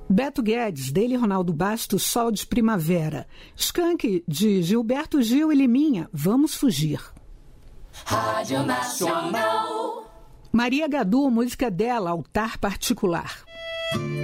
Beto Guedes, dele Ronaldo Bastos, Sol de Primavera. Skank, de Gilberto Gil e Liminha, Vamos Fugir. Rádio Nacional. Maria Gadu, música dela, Altar Particular.